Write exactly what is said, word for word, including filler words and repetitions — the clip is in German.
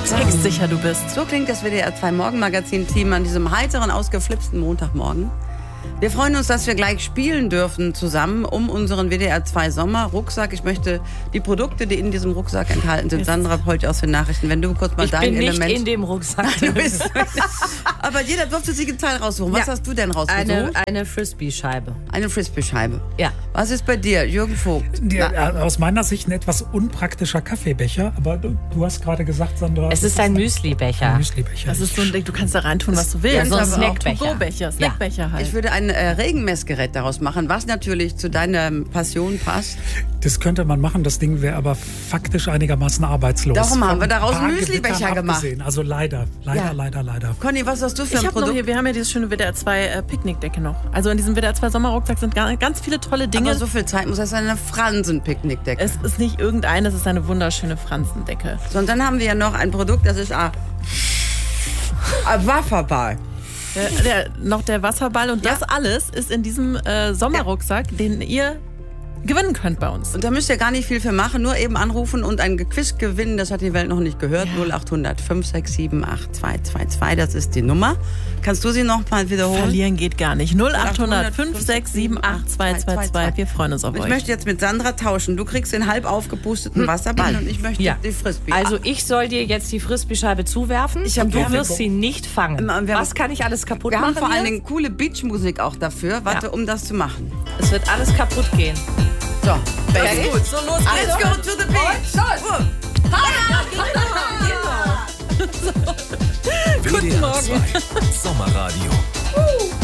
textsicher du bist. So klingt das W D R zwei Morgenmagazin-Team an diesem heiteren, ausgeflipsten Montagmorgen. Wir freuen uns, dass wir gleich spielen dürfen zusammen um unseren W D R zwei Sommer-Rucksack. Ich möchte die Produkte, die in diesem Rucksack enthalten sind, Sandra Polch aus den Nachrichten, wenn du kurz mal ich dein bin nicht Element... in dem Rucksack. Du bist, aber jeder durfte sich einen Teil raussuchen. Was Ja. hast du denn rausgesucht? Eine, eine Frisbee-Scheibe. Eine Frisbee-Scheibe. Ja. Was ist bei dir, Jürgen Vogt? Die, aus meiner Sicht ein etwas unpraktischer Kaffeebecher, aber du, du hast gerade gesagt, Sandra... Es ist ein Müsli-Becher. Ein Müsli-Becher. Das ist so ein Ding, du kannst da reintun, was du willst. Ja, so ein aber auch Snackbecher. To-Go-Becher, Snackbecher halt. Ich würde ein äh, Regenmessgerät daraus machen, was natürlich zu deiner Passion passt. Das könnte man machen, das Ding wäre aber faktisch einigermaßen arbeitslos. Darum haben Von wir daraus ein paar einen Müslibecher Gewittern gemacht. abgesehen. Also leider, leider, Ja. leider, leider. Conny, was hast du für Ich ein habe noch Produkt? hier, wir haben ja dieses schöne W D R zwei äh, Picknickdecke noch. Also in diesem W D R zwei Sommerrucksack sind ga- ganz viele tolle Dinge. Aber so viel Zeit muss das sein, eine Fransen-Picknickdecke. Es ist nicht irgendeine, es ist eine wunderschöne Franzendecke. So, und dann haben wir ja noch ein Produkt, das ist ein, ein Wasserball. Der, der, noch der Wasserball und Ja. das alles ist in diesem äh, Sommerrucksack, den ihr gewinnen könnt bei uns. Und da müsst ihr gar nicht viel für machen, nur eben anrufen und ein Quiz gewinnen. Das hat die Welt noch nicht gehört. null acht hundert fünf sechs sieben acht zwei zwei zwei, das ist die Nummer. Kannst du sie noch mal wiederholen? Verlieren geht gar nicht. null acht hundert fünf sechs sieben acht zwei zwei zwei. Wir freuen uns auf Ich euch. möchte jetzt mit Sandra tauschen. Du kriegst den halb aufgepusteten Wasserball und ich möchte Ja. die Frisbee. Also ich soll dir jetzt die Frisbee-Scheibe zuwerfen Ich hab und du gerne wirst geguckt. sie nicht fangen. Ähm, wir haben- Was kann ich alles kaputt wir haben machen vor allen hier? Dingen coole Beachmusik auch dafür. Warte, Ja. um das zu machen. Es wird alles kaputt gehen. So, Das Baby. ist gut. So, los Let's go to the beach. W D R zwei Sommerradio.